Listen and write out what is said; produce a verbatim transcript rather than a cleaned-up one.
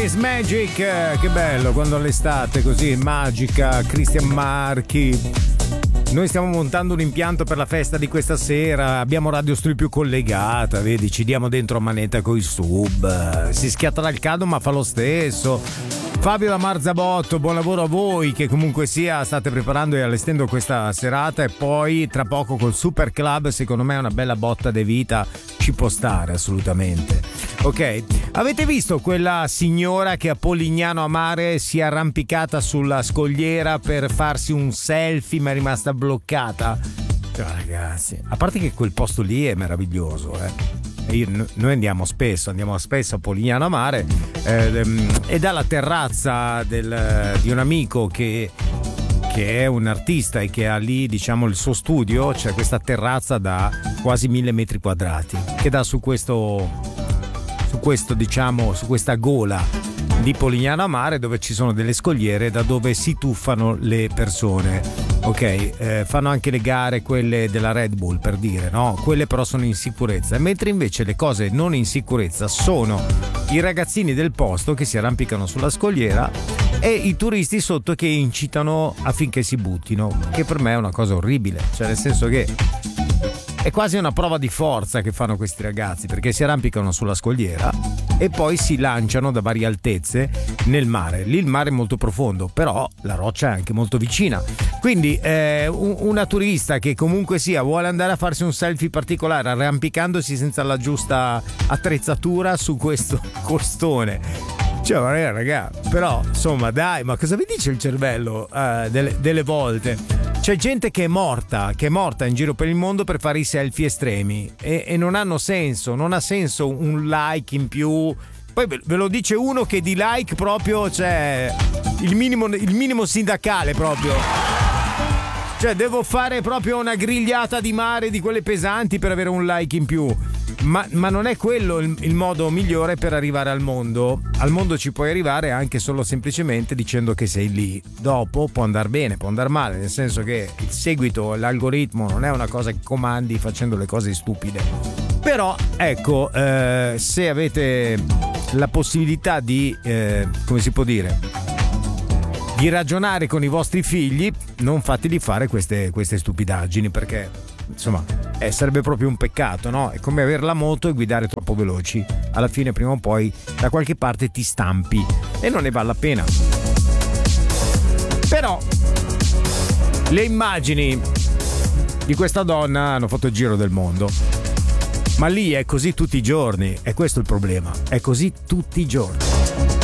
Paris Magic, che bello quando l'estate così magica. Christian Marchi. Noi stiamo montando un impianto per la festa di questa sera, abbiamo Radio Studi più collegata, vedi, ci diamo dentro a manetta coi sub, si schiatta dal caldo ma fa lo stesso. Fabio da Marzabotto, buon lavoro a voi che comunque sia state preparando e allestendo questa serata, e poi tra poco col Super Club, secondo me è una bella botta de vita, ci può stare assolutamente. Ok, avete visto quella signora che a Polignano a Mare si è arrampicata sulla scogliera per farsi un selfie ma è rimasta bloccata? Cioè, ragazzi, a parte che quel posto lì è meraviglioso, eh. Io, noi andiamo spesso, andiamo spesso a Polignano a Mare, eh, e dalla terrazza del, di un amico che, che è un artista e che ha lì, diciamo, il suo studio, c'è questa terrazza da quasi mille metri quadrati che dà su questo, su questo, diciamo, su questa gola di Polignano a Mare, dove ci sono delle scogliere da dove si tuffano le persone. Ok, eh, fanno anche le gare, quelle della Red Bull, per dire, no? Quelle però sono in sicurezza, mentre invece le cose non in sicurezza sono i ragazzini del posto che si arrampicano sulla scogliera e i turisti sotto che incitano affinché si buttino, che per me è una cosa orribile, cioè nel senso che è quasi una prova di forza che fanno questi ragazzi, perché si arrampicano sulla scogliera e poi si lanciano da varie altezze nel mare. Lì il mare è molto profondo, però la roccia è anche molto vicina. Quindi eh, una turista che comunque sia vuole andare a farsi un selfie particolare arrampicandosi senza la giusta attrezzatura su questo costone. Cioè, raga, però insomma, dai, ma cosa vi dice il cervello uh, delle, delle volte? C'è gente che è morta, che è morta in giro per il mondo per fare i selfie estremi e, e non hanno senso, non ha senso un like in più. Poi ve lo dice uno che di like proprio c'è il minimo, il minimo sindacale proprio. Cioè devo fare proprio una grigliata di mare di quelle pesanti per avere un like in più. Ma, ma non è quello il, il modo migliore per arrivare al mondo. Al mondo ci puoi arrivare anche solo semplicemente dicendo che sei lì. Dopo può andare bene, può andare male, nel senso che il seguito, l'algoritmo non è una cosa che comandi facendo le cose stupide. Però ecco, eh, se avete la possibilità di, eh, come si può dire, di ragionare con i vostri figli, non fateli fare queste, queste stupidaggini, perché insomma eh, sarebbe proprio un peccato, no? È come avere la moto e guidare troppo veloci, alla fine prima o poi da qualche parte ti stampi e non ne vale la pena. Però le immagini di questa donna hanno fatto il giro del mondo, ma lì è così tutti i giorni, e questo è il problema, è così tutti i giorni.